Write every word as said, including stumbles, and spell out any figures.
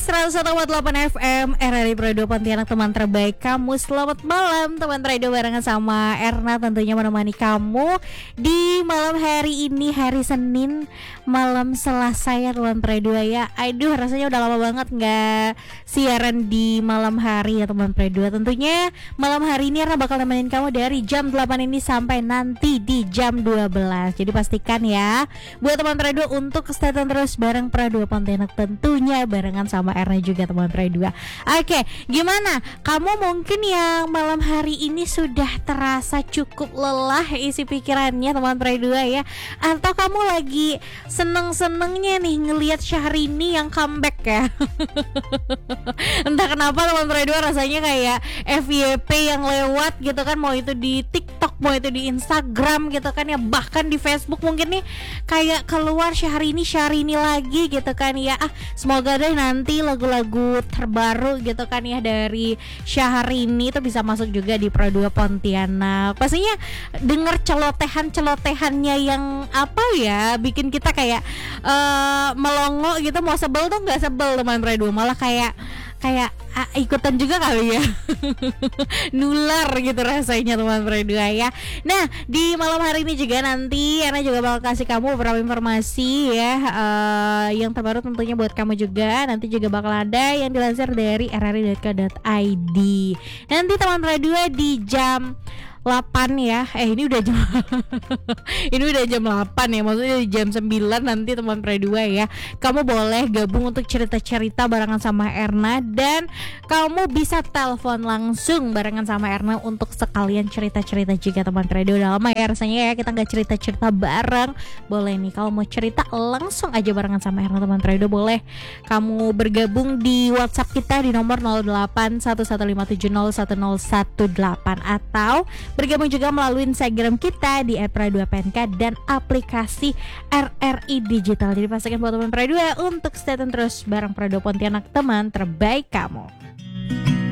seratus satu koma delapan F M R R I Radio Pontianak, teman terbaik kamu. Selamat malam teman radio, barengan sama Erna tentunya menemani kamu di malam hari ini, hari Senin, malam Selasa ya teman radio ya. Aduh, rasanya udah lama banget nggak siaran di malam hari ya teman radio. Tentunya malam hari ini Erna bakal nemenin kamu dari jam delapan ini sampai nanti di jam dua belas. Jadi pastikan ya buat teman radio untuk stay tune terus bareng Radio Pontianak, tentunya barengan sama Erna juga teman radio. Oke, gimana? Kamu mungkin yang malam hari ini sudah terasa cukup lelah isi pikirannya teman radio ya, atau kamu lagi seneng-senengnya nih ngelihat Syahrini yang comeback ya. Entah kenapa teman radio rasanya kayak F Y P yang lewat gitu kan, mau itu di TikTok, mau itu di Instagram gitu kan ya, bahkan di Facebook mungkin nih kayak keluar Syahrini Syahrini lagi gitu kan ya. Ah, semoga deh nanti lagu-lagu terbaru gitu kan ya dari Syahrini itu bisa masuk juga di Pro dua Pontianak. Pastinya denger celotehan-celotehannya yang apa ya, bikin kita kayak uh, melongo gitu, mau sebel tuh nggak sebel teman radio, malah kayak kayak ah, ikutan juga kali ya. Nular gitu rasanya teman radio ya. Nah, di malam hari ini juga nanti Ana juga bakal kasih kamu beberapa informasi ya, uh, yang terbaru tentunya buat kamu juga. Nanti juga bakal ada yang dilansir dari r r i dot co dot i d. Nanti teman radio di jam delapan ya. Eh ini udah jam ini udah jam delapan ya, maksudnya di jam sembilan nanti teman radio ya. Kamu boleh gabung untuk cerita-cerita barengan sama Erna, dan kamu bisa telepon langsung barengan sama Erna untuk sekalian cerita-cerita juga teman radio. Udah lama ya rasanya ya kita nggak cerita-cerita bareng. Boleh nih kalau mau cerita langsung aja barengan sama Erna teman radio, boleh kamu bergabung di WhatsApp kita di nomor nol delapan satu satu lima tujuh nol satu nol satu delapan, atau bergabung juga melalui Instagram kita di et radio p n k dan aplikasi R R I Digital. Jadi pastikan buat teman radio untuk stay tune terus bareng Radio Pontianak, teman terbaik kamu.